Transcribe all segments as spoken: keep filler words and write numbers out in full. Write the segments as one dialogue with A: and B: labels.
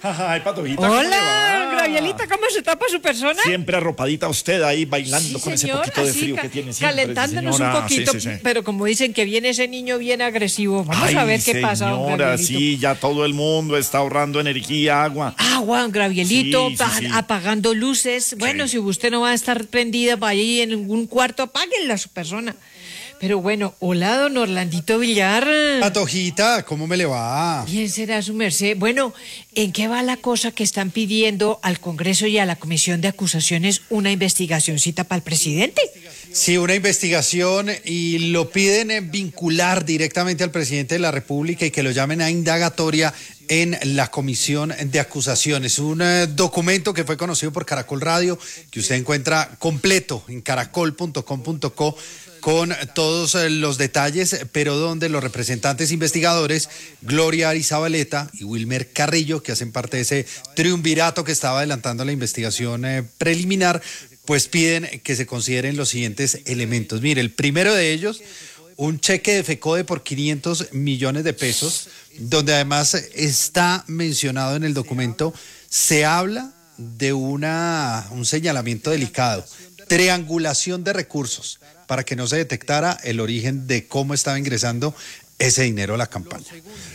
A: Ay, Patojita, ¿cómo le
B: Hola,
A: va?
B: Gravielita, ¿cómo se tapa su persona?
A: Siempre arropadita usted ahí bailando
B: Sí,
A: con
B: señor,
A: ese poquito de
B: así,
A: frío
B: ca-
A: que tiene siempre.
B: calentándonos
A: sí,
B: un
A: señora.
B: poquito,
A: Sí, sí, sí.
B: pero como dicen que viene ese niño bien agresivo, vamos
A: Ay,
B: a ver qué pasa, don
A: señora,
B: Gravielito.
A: sí, ya todo el mundo está ahorrando energía, agua.
B: Agua, don Gravielito,
A: Sí, sí,
B: pa-
A: sí.
B: apagando luces. Bueno, si usted no va a estar prendida para ahí en un cuarto, apáguenla a su persona. Pero bueno, hola, don Orlandito Villar.
C: Patojita, ¿cómo me le va?
B: ¿Quién será su merced? Bueno, ¿en qué va la cosa que están pidiendo al Congreso y a la Comisión de Acusaciones una investigacioncita para el presidente?
C: Sí, una investigación y lo piden eh, vincular directamente al presidente de la República y que lo llamen a indagatoria en la Comisión de Acusaciones. Un eh, documento que fue conocido por Caracol Radio, que usted encuentra completo en caracol punto com punto co con todos eh, los detalles, pero donde los representantes investigadores, Gloria Arizabaleta y Wilmer Carrillo, que hacen parte de ese triunvirato que estaba adelantando la investigación eh, preliminar, pues piden que se consideren los siguientes elementos. Mire, el primero de ellos, un cheque de FECODE por quinientos millones de pesos, donde además está mencionado en el documento, se habla de una, un señalamiento delicado, triangulación de recursos, para que no se detectara el origen de cómo estaba ingresando ese dinero a la campaña.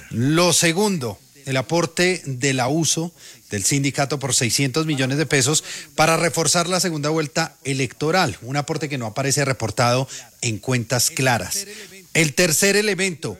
C: Lo segundo, el aporte del abuso del sindicato por seiscientos millones de pesos para reforzar la segunda vuelta electoral, un aporte que no aparece reportado en cuentas claras. El tercer elemento,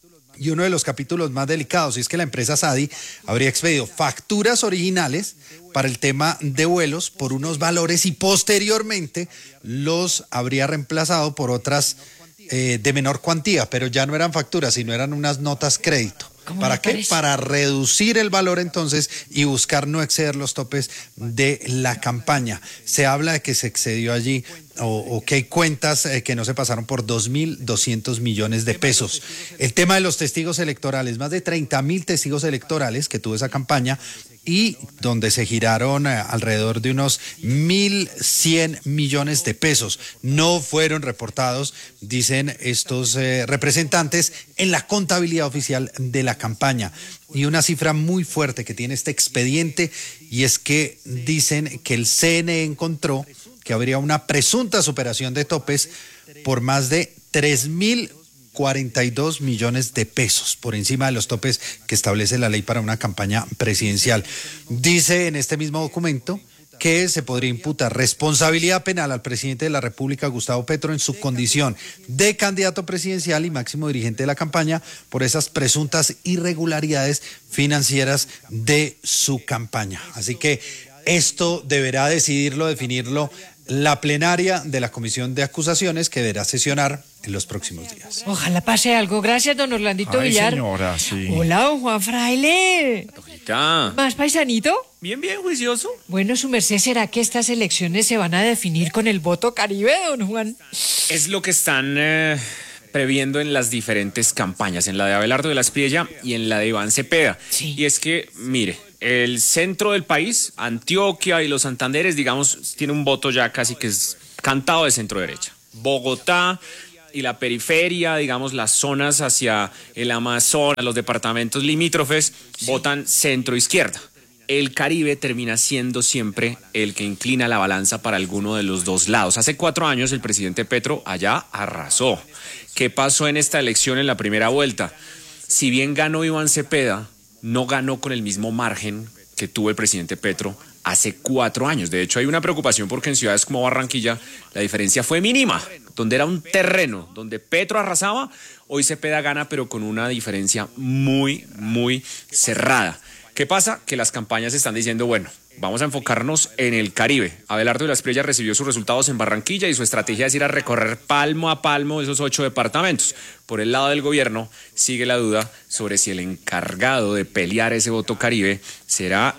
C: y uno de los capítulos más delicados, es que la empresa Sadi habría expedido facturas originales para el tema de vuelos por unos valores y posteriormente los habría reemplazado por otras eh, de menor cuantía, pero ya no eran facturas, sino eran unas notas crédito. ¿Para qué? Para reducir el valor entonces y buscar no exceder los topes de la campaña. Se habla de que se excedió allí o, o que hay cuentas eh, que no se pasaron por dos mil doscientos millones de pesos. El tema de los testigos electorales, más de treinta mil testigos electorales que tuvo esa campaña y donde se giraron eh, alrededor de unos mil cien millones de pesos. No fueron reportados, dicen estos eh, representantes, en la contabilidad oficial de la campaña. Y una cifra muy fuerte que tiene este expediente, y es que dicen que el C N E encontró que habría una presunta superación de topes por más de tres mil cuarenta y dos millones de pesos, por encima de los topes que establece la ley para una campaña presidencial. Dice en este mismo documento que se podría imputar responsabilidad penal al presidente de la República, Gustavo Petro, en su condición de candidato presidencial y máximo dirigente de la campaña por esas presuntas irregularidades financieras de su campaña. Así que esto deberá decidirlo, definirlo la plenaria de la Comisión de Acusaciones, que deberá sesionar en los próximos días.
B: Ojalá pase algo. Gracias, don Orlandito
A: Ay,
B: Villar.
A: señora, sí.
B: Hola, don Juan Fraile.
D: Patojita.
B: ¿Más paisanito?
D: Bien, bien, juicioso.
B: Bueno, su merced, ¿será que estas elecciones se van a definir con el voto caribe, don Juan?
D: Es lo que están eh, previendo en las diferentes campañas, en la de Abelardo de la Espriella y en la de Iván Cepeda.
B: Sí.
D: Y es que, mire, el centro del país, Antioquia y los Santanderes, digamos, tiene un voto ya casi que es cantado de centro derecha. Bogotá y la periferia, digamos, las zonas hacia el Amazonas, los departamentos limítrofes, sí, votan centro izquierda. El Caribe termina siendo siempre el que inclina la balanza para alguno de los dos lados. Hace cuatro años el presidente Petro allá arrasó. ¿Qué pasó en esta elección en la primera vuelta? Si bien ganó Iván Cepeda, no ganó con el mismo margen que tuvo el presidente Petro hace cuatro años. De hecho, hay una preocupación porque en ciudades como Barranquilla la diferencia fue mínima. Donde era un terreno, donde Petro arrasaba, hoy Cepeda gana, pero con una diferencia muy, muy cerrada. ¿Qué pasa? Que las campañas están diciendo, bueno, vamos a enfocarnos en el Caribe. Abelardo de la Espriella recibió sus resultados en Barranquilla y su estrategia es ir a recorrer palmo a palmo esos ocho departamentos. Por el lado del gobierno sigue la duda sobre si el encargado de pelear ese voto Caribe será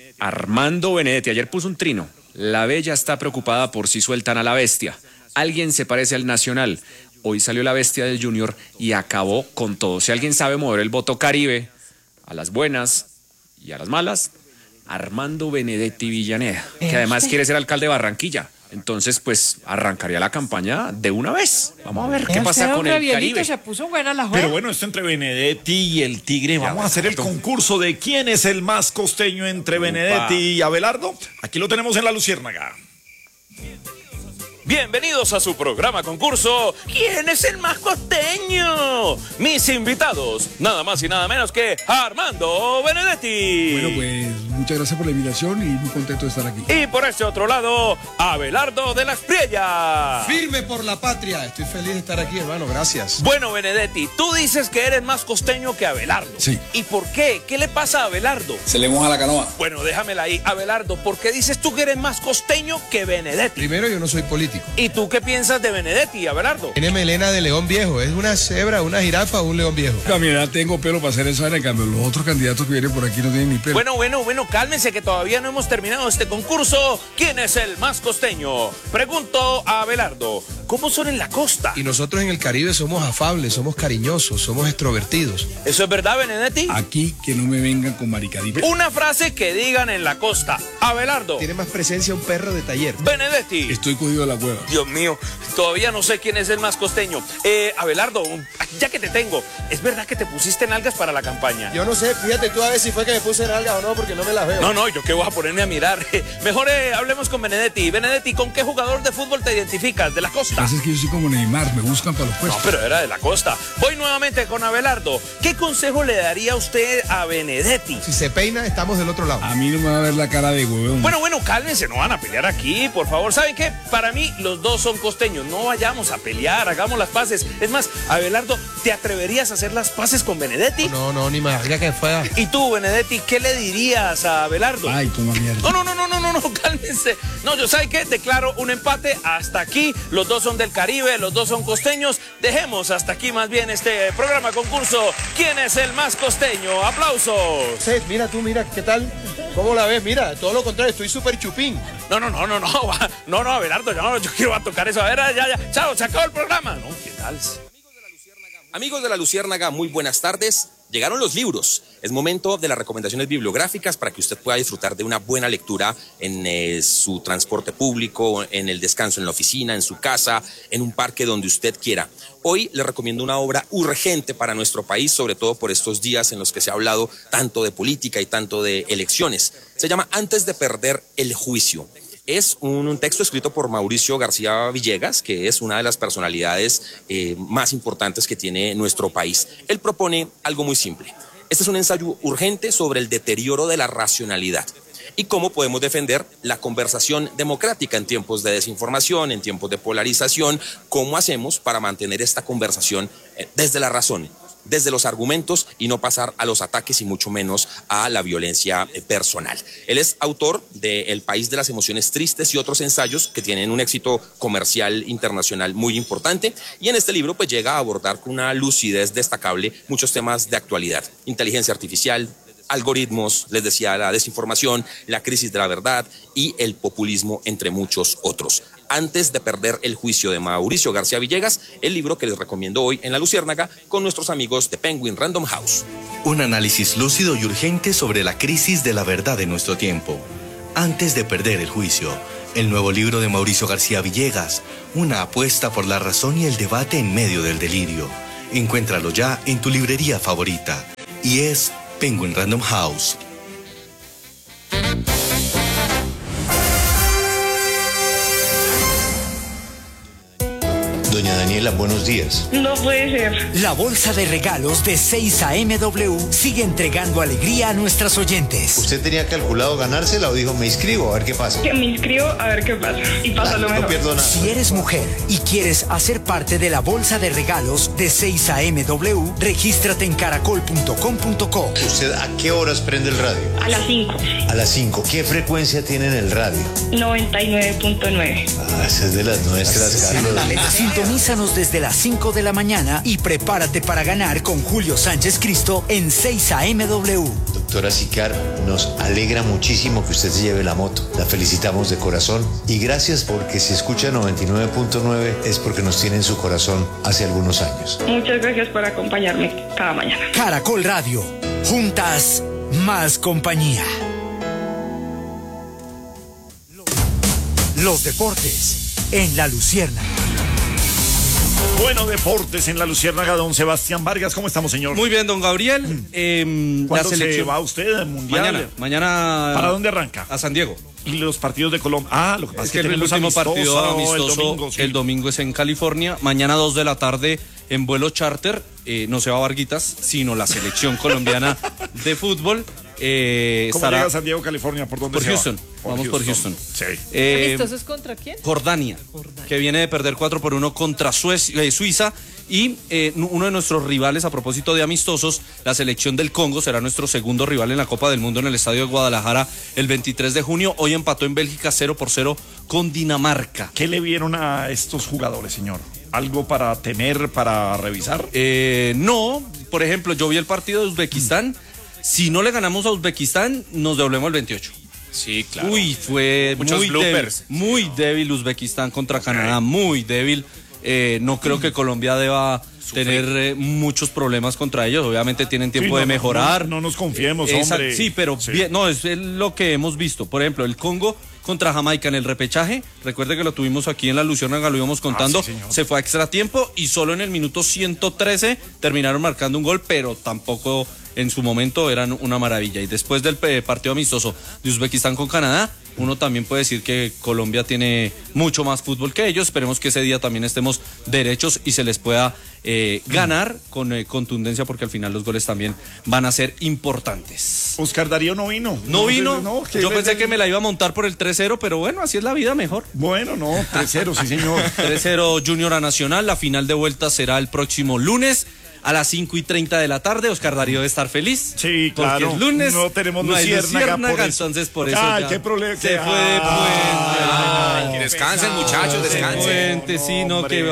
D: Armando Benedetti. Ayer puso un trino. La Bella está preocupada por si sueltan a la bestia. Alguien se parece al Nacional. Hoy salió la bestia del Junior y acabó con todo. Si alguien sabe mover el voto Caribe a las buenas y a las malas, Armando Benedetti Villaneda, que además quiere ser alcalde de Barranquilla. Entonces, pues arrancaría la campaña de una vez. Vamos a ver qué
B: Usted,
D: pasa con
B: hombre,
D: el
B: Bielito,
D: Caribe.
B: se puso buena la
A: Pero
B: juega.
A: bueno, esto entre Benedetti y el Tigre. Vamos a hacer el concurso de quién es el más costeño entre Benedetti y Abelardo. Aquí lo tenemos en La Luciérnaga.
E: Bienvenidos a su programa concurso ¿Quién es el más costeño? Mis invitados, nada más y nada menos que Armando Benedetti.
F: Bueno, pues muchas gracias por la invitación y muy contento de estar aquí.
E: Y por este otro lado, Abelardo de la Espriella.
G: Firme por la patria. Estoy feliz de estar aquí, hermano. Gracias.
E: Bueno, Benedetti, tú dices que eres más costeño que Abelardo.
F: Sí.
E: ¿Y por qué? ¿Qué le pasa a Abelardo?
F: Se le moja la canoa.
E: Bueno, déjamela ahí. Abelardo, ¿por qué dices tú que eres más costeño que Benedetti?
G: Primero, yo no soy político.
E: ¿Y tú qué piensas de Benedetti, Abelardo?
G: Tiene melena de león viejo. ¿Es una cebra, una jirafa o un león viejo?
F: A mi edad tengo pelo para hacer esa, en cambio los otros candidatos que vienen por aquí no tienen ni pelo.
E: Bueno, bueno, bueno, cálmense que todavía no hemos terminado este concurso. ¿Quién es el más costeño? Pregunto a Abelardo, ¿cómo son en la costa?
G: Y nosotros en el Caribe somos afables, somos cariñosos, somos extrovertidos.
E: ¿Eso es verdad, Benedetti?
F: Aquí que no me vengan con maricaditas.
E: Una frase que digan en la costa. Abelardo.
G: Tiene más presencia un perro de taller.
E: Benedetti.
F: Estoy cogido de la cueva.
E: Dios mío, todavía no sé quién es el más costeño. Eh, Abelardo, ya que te tengo, ¿es verdad que te pusiste nalgas para la campaña?
G: Yo no sé, fíjate tú a ver si fue que me puse nalga o no, porque no me las veo.
E: No, no, yo qué voy a ponerme a mirar. Mejor eh, hablemos con Benedetti. Benedetti, ¿con qué jugador de fútbol te identificas? ¿De la
F: Lo
E: costa?
F: que pasa es que yo soy como Neymar, me buscan para los
E: No,
F: puestos.
E: pero era de la costa. Voy nuevamente con Abelardo. ¿Qué consejo le daría usted a Benedetti?
G: Si se peina, estamos del otro lado.
F: A mí no me va a ver la cara de huevón.
E: Bueno, bueno, cálmense, no van a pelear aquí, por favor. ¿Saben qué? Para mí, los dos son costeños. No vayamos a pelear, hagamos las paces. Es más, Abelardo, ¿te atreverías a hacer las paces con Benedetti?
G: No, no, ni más, ya que fuera.
E: Y tú, Benedetti, ¿qué le dirías a Abelardo?
F: Ay, como mierda.
E: No, no, no, no, no, no, no, cálmense. No, yo, ¿saben qué? Declaro un empate hasta aquí. Los dos son del Caribe, los dos son costeños. Dejemos hasta aquí más bien este programa concurso. ¿Quién es el más costeño? ¡Aplausos!
G: Sí, mira tú, mira, ¿qué tal? ¿Cómo la ves? Mira, todo lo contrario, estoy súper chupín.
E: No, no, no, no, no, no, no, Abelardo, no, yo quiero a tocar eso. A ver, ya, ya, chao, se acabó el programa. No, ¿qué tal?
H: Amigos de la Luciérnaga, muy buenas tardes. Llegaron los libros. Es momento de las recomendaciones bibliográficas para que usted pueda disfrutar de una buena lectura en eh, su transporte público, en el descanso en la oficina, en su casa, en un parque donde usted quiera. Hoy les recomiendo una obra urgente para nuestro país, sobre todo por estos días en los que se ha hablado tanto de política y tanto de elecciones. Se llama Antes de perder el juicio. Es un, un texto escrito por Mauricio García Villegas, que es una de las personalidades eh, más importantes que tiene nuestro país. Él propone algo muy simple. Este es un ensayo urgente sobre el deterioro de la racionalidad y cómo podemos defender la conversación democrática en tiempos de desinformación, en tiempos de polarización, cómo hacemos para mantener esta conversación eh, desde la razón, desde los argumentos y no pasar a los ataques y mucho menos a la violencia personal. Él es autor de El País de las Emociones Tristes y otros ensayos que tienen un éxito comercial internacional muy importante, y en este libro pues llega a abordar con una lucidez destacable muchos temas de actualidad: inteligencia artificial, algoritmos, les decía, la desinformación, la crisis de la verdad y el populismo, entre muchos otros. Antes de perder el juicio, de Mauricio García Villegas, el libro que les recomiendo hoy en La Luciérnaga con nuestros amigos de Penguin Random House.
I: Un análisis lúcido y urgente sobre la crisis de la verdad de nuestro tiempo. Antes de perder el juicio, el nuevo libro de Mauricio García Villegas, una apuesta por la razón y el debate en medio del delirio. Encuéntralo ya en tu librería favorita. Y es Penguin Random House.
J: Doña Daniela, buenos días.
K: No puede ser.
L: La bolsa de regalos de seis A M W sigue entregando alegría a nuestras oyentes.
J: ¿Usted tenía calculado ganársela o dijo me inscribo a ver qué pasa?
K: Que me inscribo a ver qué pasa. Y pasa lo mejor.
J: No pierdo nada.
L: Si eres mujer y quieres hacer parte de la bolsa de regalos de seis A M W, regístrate en caracol punto com punto co.
J: ¿Usted a qué horas prende el radio?
K: A las cinco.
J: A las cinco. ¿Qué frecuencia tiene en el radio?
K: noventa y nueve punto nueve.
J: Ah, esa es de las nuestras, Carlos.
L: Sintonízanos desde las cinco de la mañana y prepárate para ganar con Julio Sánchez Cristo en seis A M W.
J: Doctora Sicar, nos alegra muchísimo que usted se lleve la moto. La felicitamos de corazón y gracias, porque si escucha noventa y nueve punto nueve es porque nos tiene en su corazón hace algunos años.
K: Muchas gracias por acompañarme cada mañana.
L: Caracol Radio. Juntas, más compañía. Los deportes en La Luciérnaga.
A: Bueno, deportes en La Luciérnaga, don Sebastián Vargas. ¿Cómo estamos, señor?
M: Muy bien, don Gabriel. Eh,
A: ¿Cuándo
M: la selección...
A: se va usted al Mundial?
M: Mañana. Mañana.
A: ¿Para dónde arranca?
M: A San Diego.
A: ¿Y los partidos de Colombia? Ah, lo que pasa
M: Es
A: es
M: que
A: que,
M: el
A: tenemos
M: último
A: amistoso
M: partido amistoso
A: el domingo, sí.
M: el domingo es en California. Mañana dos de la tarde en vuelo charter. Eh, no se va a Varguitas, sino la selección colombiana de fútbol. Eh,
A: ¿Cómo
M: estará
A: llega a San Diego, California? ¿Por dónde
M: por
A: se
M: Houston.
A: va?
M: Por Vamos Houston. por Houston.
A: Sí.
M: Eh,
B: ¿Amistosos contra quién?
M: Jordania, Jordania, que viene de perder cuatro por uno contra Suecia, eh, Suiza. Y eh, uno de nuestros rivales, a propósito de amistosos, la selección del Congo será nuestro segundo rival en la Copa del Mundo en el Estadio de Guadalajara el veintitrés de junio. Hoy empató en Bélgica cero por cero con Dinamarca.
A: ¿Qué le vieron a estos jugadores, señor? ¿Algo para temer, para revisar?
M: Eh, no, por ejemplo, yo vi el partido de Uzbekistán. Si no le ganamos a Uzbekistán, nos devolvemos el veintiocho.
D: Sí, claro.
M: Uy, fue
D: Muchos
M: muy débil,
D: bloopers.
M: muy débil Uzbekistán contra okay. Canadá, muy débil. Eh, no creo que Colombia deba Sufrir. tener eh, muchos problemas contra ellos. Obviamente tienen tiempo
A: sí,
M: de
A: no,
M: mejorar.
A: No, no nos confiemos,
M: Esa,
A: hombre.
M: Sí, pero sí. Bien, no, es lo que hemos visto. Por ejemplo, el Congo contra Jamaica en el repechaje. Recuerde que lo tuvimos aquí en La Luciérnaga, lo íbamos contando. Ah, sí, se fue a extra tiempo y solo en el minuto ciento trece terminaron marcando un gol, pero tampoco en su momento eran una maravilla. Y después del partido amistoso de Uzbekistán con Canadá, uno también puede decir que Colombia tiene mucho más fútbol que ellos. Esperemos que ese día también estemos derechos y se les pueda eh, ganar con eh, contundencia, porque al final los goles también van a ser importantes.
A: Oscar Darío no vino.
M: No, no vino. No, Yo pensé le... que me la iba a montar por el tres cero, pero bueno, así es la vida, mejor.
A: Bueno, no, tres cero, sí señor.
M: tres cero Junior a Nacional. La final de vuelta será el próximo lunes a las cinco y treinta de la tarde. Oscar Darío debe estar feliz.
A: Sí, claro.
M: Porque es lunes.
A: No tenemos
M: no
A: luciérnaga,
M: luciérnaga
A: por
M: entonces por eso.
A: Ay,
M: ya
A: qué problema.
M: Se fue de puente.
H: Ay, que descansen, muchachos, descansen.
M: Puente, sí, no, que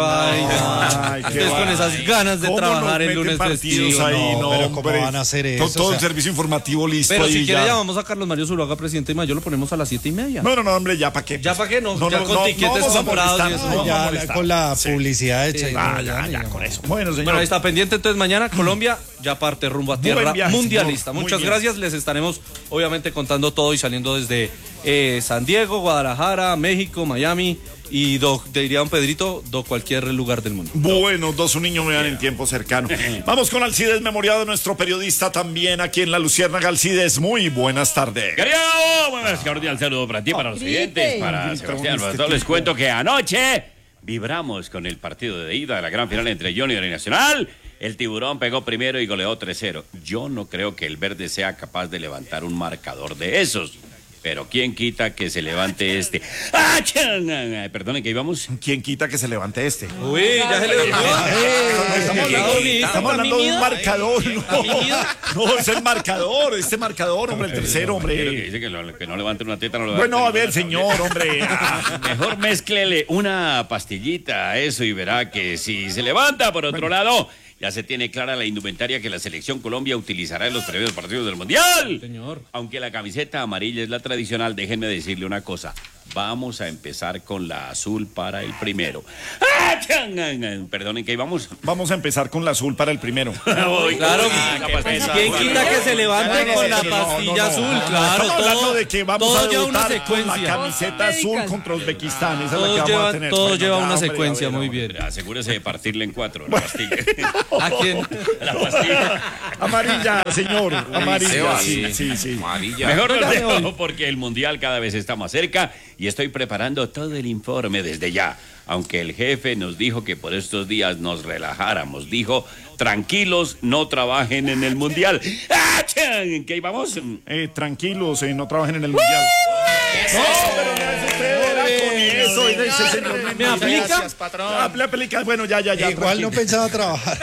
M: vaya. Ustedes con esas ganas de trabajar el lunes festivo.
A: Ahí, no,
C: pero ¿cómo van a hacer eso?
A: Todo, todo o sea, el servicio informativo listo.
M: Pero
A: ahí
M: si quiere
A: ya.
M: llamamos a Carlos Mario Zuluaga, presidente de Mayo, lo ponemos a las siete y media.
A: No, no, no, hombre, ya para qué.
M: Ya para qué, no,
A: no,
M: ya
A: no,
M: con
A: no,
M: tiquetes
A: no
M: comprados.
A: Y eso, no,
C: ya,
A: ya
C: con la
A: sí.
C: publicidad hecha.
A: Sí. Ah, ya, ya, con eso. Bueno, señor.
M: Bueno, ahí está pendiente entonces mañana Colombia ya parte rumbo a tierra viaje, mundialista.
A: Señor.
M: Muchas gracias, les estaremos obviamente contando todo y saliendo desde eh, San Diego, Guadalajara, México, Miami y do, te diría don Pedrito, do cualquier lugar del mundo.
A: Bueno, dos un niño me dan en tiempo cercano. Vamos con Alcides Memoriado, nuestro periodista también aquí en La Luciérnaga. Alcides, muy buenas tardes.
N: Querido, buenas cordial saludo para ti, para los siguientes, para Sebastián. Para les cuento que anoche vibramos con el partido de ida de la gran final entre Junior y Nacional. El Tiburón pegó primero y goleó tres cero. Yo no creo que el verde sea capaz de levantar un marcador de esos. Pero ¿quién quita que se levante este? ¡Ah, Perdonen, ¿que íbamos?
A: ¿Quién quita que se levante este?
M: Uy, ya se le olvidó.
A: Estamos hablando, estamos hablando de un marcador. No, no, es el marcador, este marcador, hombre, el tercero, hombre.
N: Que dice que, lo, que no levante una teta, no lo levante.
A: Bueno, a ver, señor, hombre.
N: Mejor mézclele una pastillita a eso y verá que si se levanta, por otro lado, ya se tiene clara la indumentaria que la selección Colombia utilizará en los previos partidos del Mundial.
M: Señor.
N: Aunque la camiseta amarilla es la tradicional, déjenme decirle una cosa. Vamos a empezar con la azul para el primero. ¡Ah! Perdonen, ¿que íbamos?
A: Vamos a empezar con la azul para el primero.
M: Uy, claro. ¿Quién quita que se levante no, con la pastilla no, no, no. azul? Claro,
A: Estamos
M: todo,
A: hablando de que vamos
M: todo
A: a
M: lleva una
A: debutar con
M: secuencia.
A: la camiseta azul contra Uzbekistán. Esa
M: todo
A: es la que
M: lleva,
A: vamos a tener.
M: Todo
A: bueno,
M: lleva
A: ya,
M: una
A: hombre,
M: secuencia,
A: ver,
M: muy
A: hombre.
M: bien.
N: Asegúrese de partirle en cuatro la pastilla.
M: ¿A quién?
N: La pastilla.
A: Amarilla, señor. Amarilla. Sí, sí, sí.
N: Amarilla. Mejor lo dejo porque el Mundial cada vez está más cerca y estoy preparando todo el informe desde ya. Aunque el jefe nos dijo que por estos días nos relajáramos. Dijo, tranquilos, no trabajen en el Mundial. ¡Ah, ¿en qué íbamos?
A: Eh, tranquilos, eh, no trabajen en el Mundial. No, pero no es usted, era con eso. Ese señor
M: ¿Me aplica?
A: Gracias, patrón. Le aplica, bueno, ya, ya, ya.
C: Igual tranquilo. No pensaba trabajar.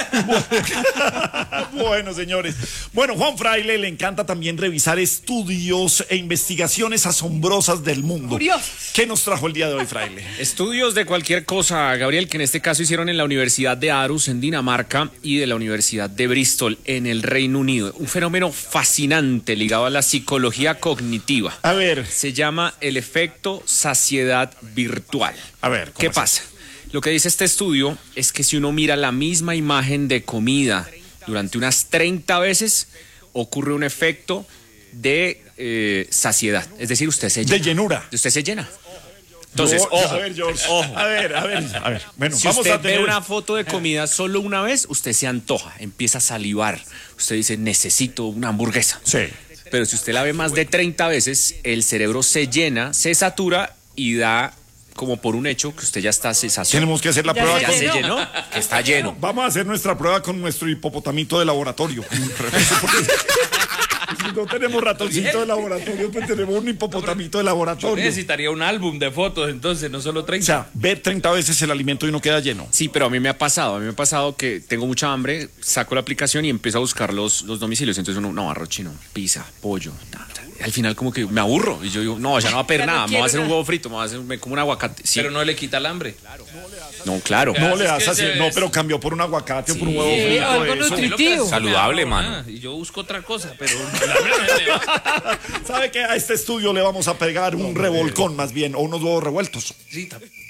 A: Bueno, señores. Bueno, Juan Fraile le encanta también revisar estudios e investigaciones asombrosas del mundo.
B: Curiosos.
A: ¿Qué nos trajo el día de hoy, Fraile?
D: Estudios de cualquier cosa, Gabriel, que en este caso hicieron en la Universidad de Aarhus, en Dinamarca, y de la Universidad de Bristol, en el Reino Unido. Un fenómeno fascinante ligado a la psicología cognitiva.
A: A ver.
D: Se llama el efecto saciedad virtual.
A: A ver, ¿cómo
D: ¿qué
A: es
D: pasa? Lo que dice este estudio es que si uno mira la misma imagen de comida durante unas treinta veces, ocurre un efecto de eh, saciedad. Es decir, usted se llena.
A: De llenura.
D: Usted se llena. Entonces,
A: No,
D: ojo,
A: a ver, George.
D: ojo.
A: A ver, a ver, a ver. Bueno,
D: Si
A: vamos
D: usted
A: a tener
D: ve una foto de comida solo una vez, usted se antoja, empieza a salivar. Usted dice, necesito una hamburguesa.
A: Sí.
D: Pero si usted la ve más de treinta veces, el cerebro se llena, se satura y da como por un hecho que usted ya está saciado.
A: Tenemos que hacer la
D: Ya
A: prueba.
D: se
A: con-
D: llenó. llenó, que está lleno.
A: Vamos a hacer nuestra prueba con nuestro hipopotamito de laboratorio. Si no tenemos ratoncito de laboratorio, pues tenemos un hipopotamito de
O: Yo
A: laboratorio.
O: necesitaría un álbum de fotos, entonces, no solo
A: O
O: treinta.
A: sea, ver treinta veces el alimento y no queda lleno.
D: Sí, pero a mí me ha pasado, a mí me ha pasado que tengo mucha hambre, saco la aplicación y empiezo a buscar los, los domicilios. Entonces uno, no, arroz chino, pizza, pollo. ta, ta. Al final como que me aburro y yo digo, no, ya no va a pedir
O: Ya no
D: nada, me voy
O: quiero
D: a hacer un
O: nada.
D: huevo frito, me voy a hacer me como un aguacate. Sí.
O: Pero no le quita el hambre.
D: No, claro.
A: No le das
O: es que
A: así,
O: se-
A: no, pero cambió por un aguacate o por un huevo
O: Sí,
A: frito.
O: algo
A: eso.
O: nutritivo.
D: Saludable,
O: Ah,
D: mano.
O: Y yo busco otra cosa, pero...
A: ¿Sabe qué? A este estudio le vamos a pegar un revolcón más bien, o unos huevos revueltos.
O: Sí, también.